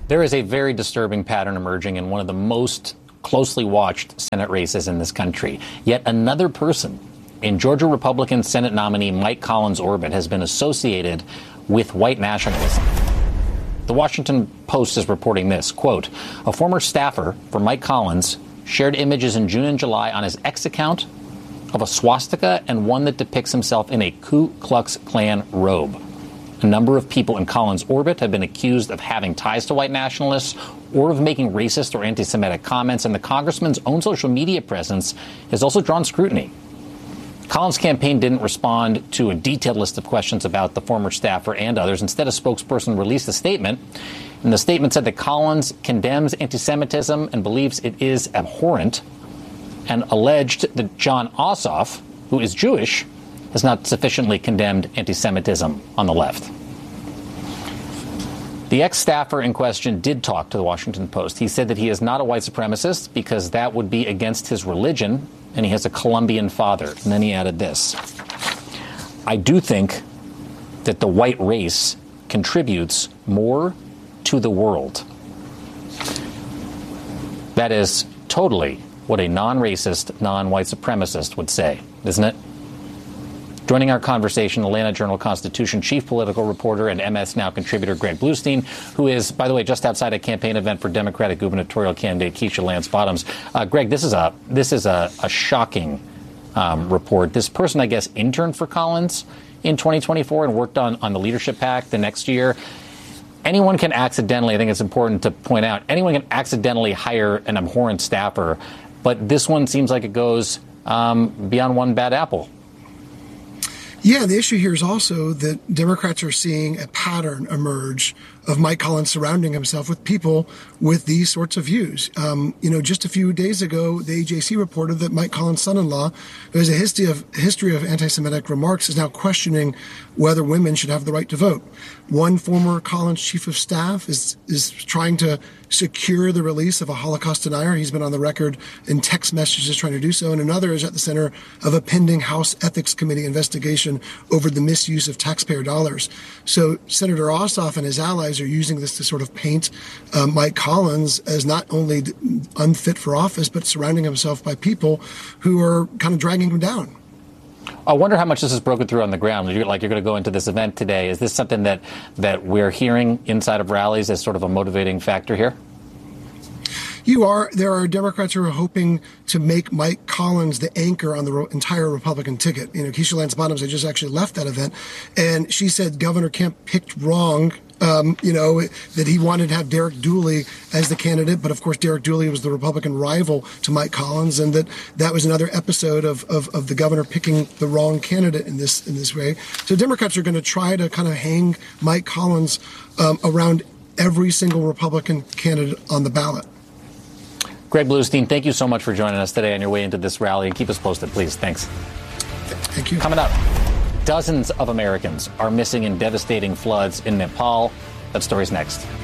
There is a very disturbing pattern emerging in one of the most closely watched Senate races in this country. Yet another person in Georgia Republican Senate nominee Mike Collins' orbit has been associated with white nationalism. The Washington Post is reporting this, quote, a former staffer for Mike Collins shared images in June and July on his X account of a swastika and one that depicts himself in a Ku Klux Klan robe. A number of people in Collins' orbit have been accused of having ties to white nationalists or of making racist or anti-Semitic comments, and the congressman's own social media presence has also drawn scrutiny. Collins' campaign didn't respond to a detailed list of questions about the former staffer and others. Instead, a spokesperson released a statement, and the statement said that Collins condemns anti-Semitism and believes it is abhorrent, and alleged that Jon Ossoff, who is Jewish, has not sufficiently condemned anti-Semitism on the left. The ex-staffer in question did talk to the Washington Post. He said that he is not a white supremacist because that would be against his religion, and he has a Colombian father. And then he added this: I do think that the white race contributes more to the world. That is totally what a non-racist, non-white supremacist would say, isn't it? Joining our conversation, Atlanta Journal-Constitution chief political reporter and MS Now contributor Greg Bluestein, who is, by the way, just outside a campaign event for Democratic gubernatorial candidate Keisha Lance Bottoms. Greg, this is a shocking report. This person, I guess, interned for Collins in 2024 and worked on the Leadership PAC the next year. Anyone can accidentally, I think it's important to point out, anyone can accidentally hire an abhorrent staffer, but this one seems like it goes beyond one bad apple. Yeah, the issue here is also that Democrats are seeing a pattern emerge of Mike Collins surrounding himself with people with these sorts of views. Just a few days ago, the AJC reported that Mike Collins' son-in-law, who has a history of anti-Semitic remarks, is now questioning whether women should have the right to vote. One former Collins chief of staff is trying to secure the release of a Holocaust denier. He's been on the record in text messages trying to do so. And another is at the center of a pending House Ethics Committee investigation over the misuse of taxpayer dollars. So Senator Ossoff and his allies are using this to sort of paint Mike Collins as not only unfit for office, but surrounding himself by people who are kind of dragging him down. I wonder how much this is broken through on the ground. You're going to go into this event today. Is this something that we're hearing inside of rallies as sort of a motivating factor here? There are Democrats who are hoping to make Mike Collins the anchor on the entire Republican ticket. Keisha Lance Bottoms, I just actually left that event, and she said Governor Kemp picked wrong, that he wanted to have Derek Dooley as the candidate. But of course, Derek Dooley was the Republican rival to Mike Collins, and that was another episode of the governor picking the wrong candidate in this way. So Democrats are going to try to kind of hang Mike Collins around every single Republican candidate on the ballot. Greg Bluestein, thank you so much for joining us today on your way into this rally, and keep us posted, please. Thanks. Thank you. Coming up, dozens of Americans are missing in devastating floods in Nepal. That story's next.